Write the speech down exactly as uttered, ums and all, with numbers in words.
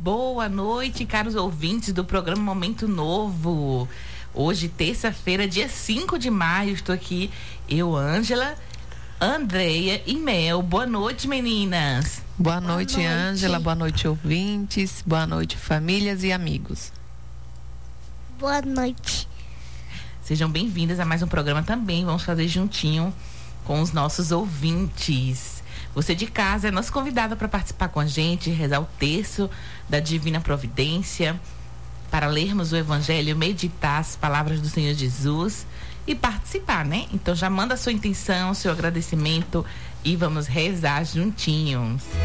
Boa noite, caros ouvintes do programa Momento Novo. Hoje, terça-feira, dia cinco de maio, estou aqui, eu, Ângela, Andreia e Mel. Boa noite, meninas. Boa noite, Ângela. Boa noite, ouvintes. Boa noite, famílias e amigos. Boa noite. Sejam bem-vindas a mais um programa também. Vamos fazer juntinho com os nossos ouvintes. Você de casa é nosso convidado para participar com a gente, rezar o terço da Divina Providência, para lermos o Evangelho, meditar as palavras do Senhor Jesus e participar, né? Então já manda a sua intenção, seu agradecimento e vamos rezar juntinhos.